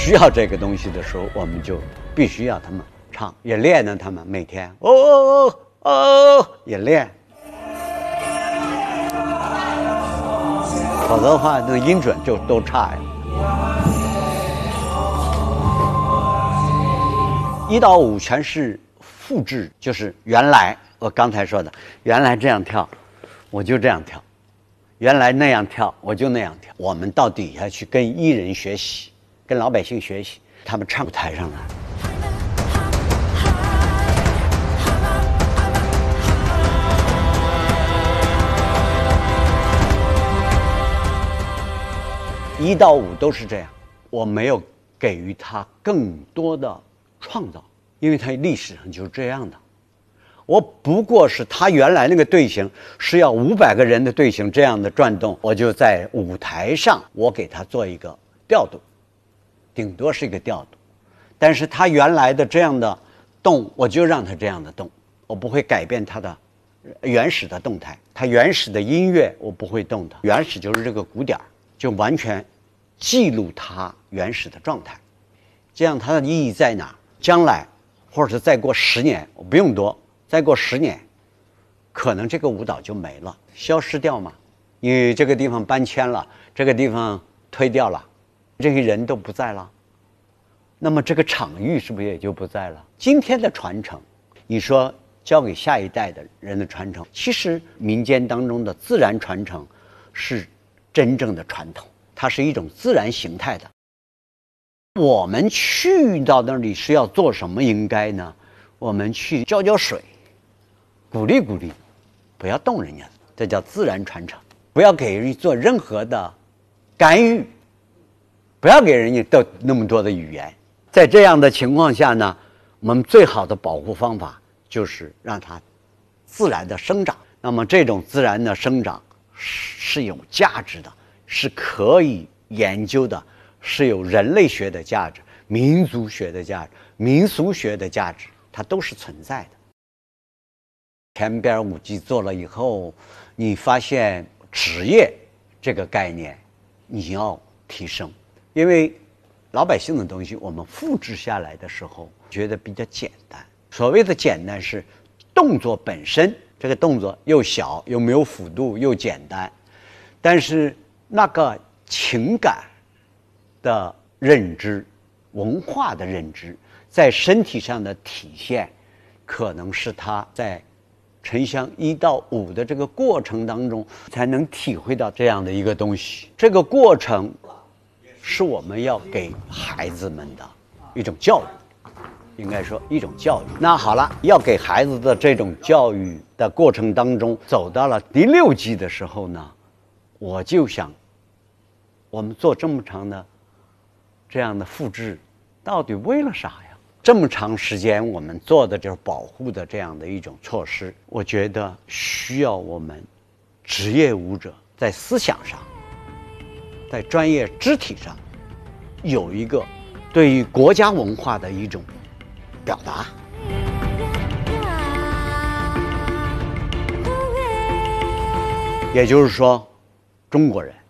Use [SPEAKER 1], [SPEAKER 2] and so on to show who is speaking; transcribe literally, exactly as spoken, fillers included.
[SPEAKER 1] 需要这个东西的时候，我们就必须要他们唱，也练呢。他们每天哦哦哦哦也练，否则的话，那个音准就都差呀。一到五全是复制，就是原来我刚才说的，原来这样跳，我就这样跳；原来那样跳，我就那样跳。我们到底下去跟艺人学习，跟老百姓学习，他们唱舞台上来。一到五都是这样，我没有给予他更多的创造，因为他历史上就是这样的。我不过是他原来那个队形是要五百个人的队形这样的转动，我就在舞台上我给他做一个调度，顶多是一个调度，但是他原来的这样的动，我就让他这样的动，我不会改变他的原始的动态，他原始的音乐我不会动它，原始就是这个鼓点，就完全记录他原始的状态。这样它的意义在哪？将来或者是再过十年，我不用多，再过十年可能这个舞蹈就没了，消失掉嘛，因为这个地方搬迁了，这个地方推掉了，这些人都不在了，那么这个场域是不是也就不在了？今天的传承，你说交给下一代的人的传承，其实民间当中的自然传承是真正的传统，它是一种自然形态的。我们去到那里是要做什么？应该呢，我们去浇浇水，鼓励鼓励，不要动人家，这叫自然传承。不要给人做任何的干预，不要给人家都那么多的语言。在这样的情况下呢，我们最好的保护方法就是让它自然的生长。那么这种自然的生长是有价值的，是可以研究的，是有人类学的价值、民族学的价值、民俗学的价值，它都是存在的。前边五 G 做了以后，你发现职业这个概念你要提升，因为老百姓的东西我们复制下来的时候觉得比较简单。所谓的简单是动作本身，这个动作又小又没有幅度又简单，但是那个情感的认知、文化的认知在身体上的体现，可能是他在沉香一到五的这个过程当中才能体会到这样的一个东西。这个过程是我们要给孩子们的一种教育，应该说一种教育。那好了，要给孩子的这种教育的过程当中，走到了第六季的时候呢，我就想，我们做这么长的这样的复制，到底为了啥呀？这么长时间我们做的就是保护的这样的一种措施，我觉得需要我们职业舞者在思想上，在专业肢体上有一个对于国家文化的一种表达。也就是说，中国人